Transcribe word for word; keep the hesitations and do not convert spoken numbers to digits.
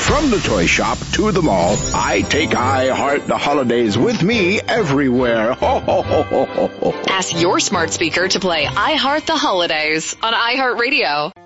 From the toy shop to the mall, I take iHeart the holidays with me everywhere. Ho, ho, ho, ho, ho, ho. Ask your smart speaker to play iHeart the Holidays on iHeartRadio.